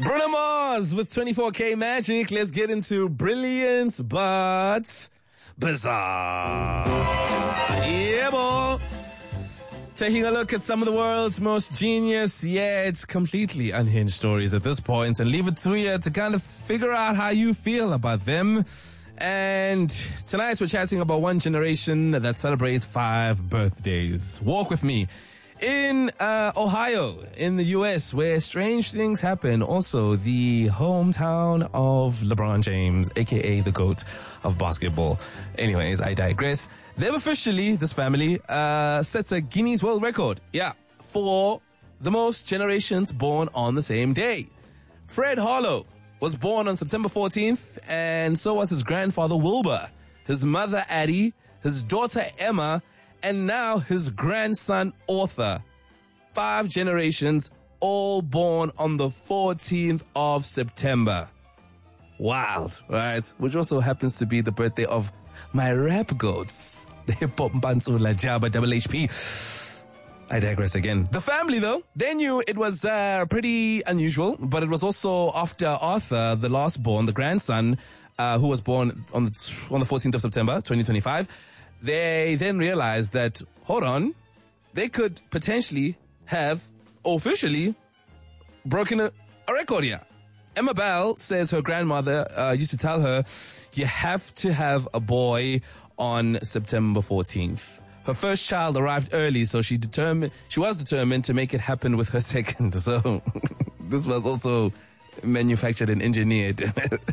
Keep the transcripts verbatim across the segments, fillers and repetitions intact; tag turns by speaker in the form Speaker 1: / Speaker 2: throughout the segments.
Speaker 1: Bruno Mars with twenty-four K Magic. Let's get into brilliant but bizarre. Yeah, boy. Taking a look at some of the world's most genius, yet completely unhinged stories at this point, and leave it to you to kind of figure out how you feel about them. And tonight we're chatting about one generation that celebrates five birthdays. Walk with me. In uh, Ohio, in the U S, where strange things happen. Also, the hometown of LeBron James, a k a the GOAT of basketball. Anyways, I digress. They've officially, this family, uh, sets a Guinness World Record. Yeah, for the most generations born on the same day. Fred Harlow was born on September fourteenth, and so was his grandfather Wilbur, his mother Addie, his daughter Emma, and now his grandson Arthur. Five generations, all born on the fourteenth of September. Wild, right? Which also happens to be the birthday of my rap goats, the hip hop Mpantsula Jabba Double H P. I digress again. The family, though, they knew it was uh, pretty unusual, but it was also after Arthur, the last born, the grandson, uh, who was born on the on the fourteenth of September, twenty twenty-five. They then realized that, hold on, they could potentially have officially broken a, a record here. Emma Bell says her grandmother uh, used to tell her, you have to have a boy on September fourteenth. Her first child arrived early, so she determined she was determined to make it happen with her second. So this was also manufactured and engineered.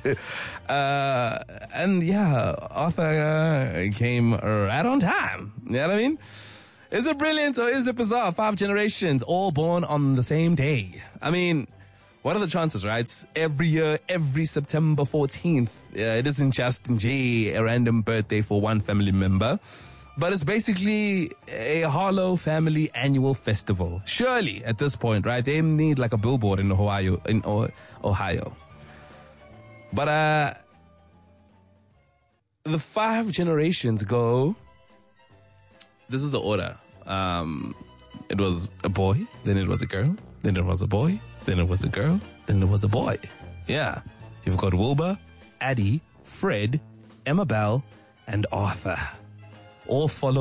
Speaker 1: uh, and yeah, Arthur uh, came right on time. You know what I mean? Is it brilliant or is it bizarre? Five generations all born on the same day. I mean, what are the chances, right? Every year, every September fourteenth, uh, it isn't just J, a random birthday for one family member, but it's basically a Harlow family annual festival. Surely, at this point, right, they need like a billboard in Ohio. In Ohio. But uh, the five generations go, this is the order. Um, it was a boy, then it was a girl, then it was a boy, then it was a girl, then it was a boy. Yeah. You've got Wilbur, Addie, Fred, Emma Bell, and Arthur. All follow